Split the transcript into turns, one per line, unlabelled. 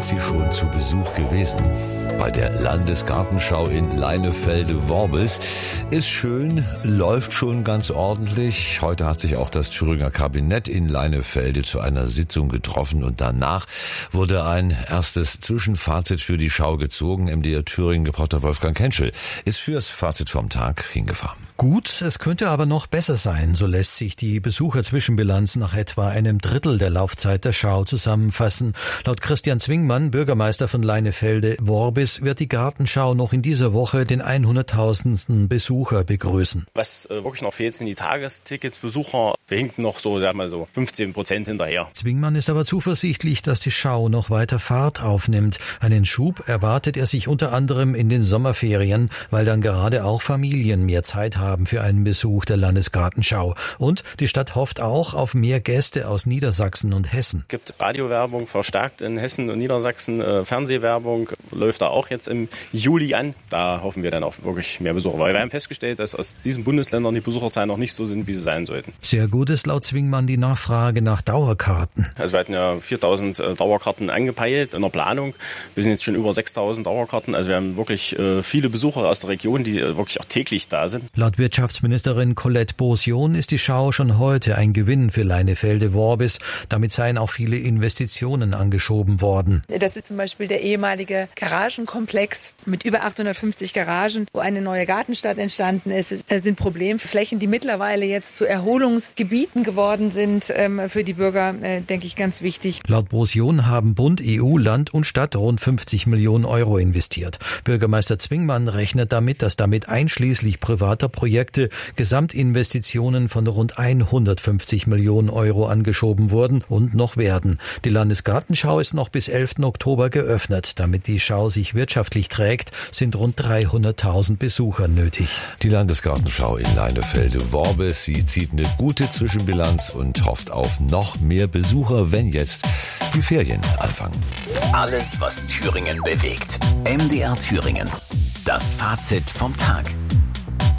ist sie schon zu Besuch gewesen. Bei der Landesgartenschau in Leinefelde-Worbis. Ist schön, läuft schon ganz ordentlich. Heute hat sich auch das Thüringer Kabinett in Leinefelde zu einer Sitzung getroffen und danach wurde ein erstes Zwischenfazit für die Schau gezogen. MDR Thüringen-Reporter Wolfgang Kentschel ist fürs Fazit vom Tag hingefahren.
Gut, es könnte aber noch besser sein. So lässt sich die Besucherzwischenbilanz nach etwa einem Drittel der Laufzeit der Schau zusammenfassen. Laut Christian Zwingmann, Bürgermeister von Leinefelde-Worbis, wird die Gartenschau noch in dieser Woche den 100.000. Besucher begrüßen.
Was wirklich noch fehlt, sind die Tagesticketbesucher. Wir hinken noch so 15% hinterher.
Zwingmann ist aber zuversichtlich, dass die Schau noch weiter Fahrt aufnimmt. Einen Schub erwartet er sich unter anderem in den Sommerferien, weil dann gerade auch Familien mehr Zeit haben für einen Besuch der Landesgartenschau. Und die Stadt hofft auch auf mehr Gäste aus Niedersachsen und Hessen.
Es gibt Radiowerbung verstärkt in Hessen und Niedersachsen. Fernsehwerbung läuft da auch jetzt im Juli an. Da hoffen wir dann auch wirklich mehr Besucher. Weil wir haben festgestellt, dass aus diesen Bundesländern die Besucherzahlen noch nicht so sind, wie sie sein sollten.
Sehr gut ist laut Zwingmann die Nachfrage nach Dauerkarten.
Also wir hatten ja 4.000 Dauerkarten angepeilt in der Planung. Wir sind jetzt schon über 6.000 Dauerkarten. Also wir haben wirklich viele Besucher aus der Region, die wirklich auch täglich da sind.
Laut Wirtschaftsministerin Colette Beausion ist die Schau schon heute ein Gewinn für Leinefelde-Worbis. Damit seien auch viele Investitionen angeschoben worden.
Das ist zum Beispiel der ehemalige Garagenkomplex mit über 850 Garagen, wo eine neue Gartenstadt entstanden ist. Es sind Problemflächen, die mittlerweile jetzt zu Erholungsgebieten geworden sind. Für die Bürger, denke ich, ganz wichtig.
Laut Beausion haben Bund, EU, Land und Stadt rund 50 Millionen Euro investiert. Bürgermeister Zwingmann rechnet damit, dass damit einschließlich privater Projekte Gesamtinvestitionen von rund 150 Millionen Euro angeschoben wurden und noch werden. Die Landesgartenschau ist noch bis 11. Oktober geöffnet. Damit die Schau sich wirtschaftlich trägt, sind rund 300.000 Besucher nötig.
Die Landesgartenschau in Leinefelde-Worbis, sie zieht eine gute Zwischenbilanz und hofft auf noch mehr Besucher, wenn jetzt die Ferien anfangen.
Alles, was Thüringen bewegt. MDR Thüringen. Das Fazit vom Tag.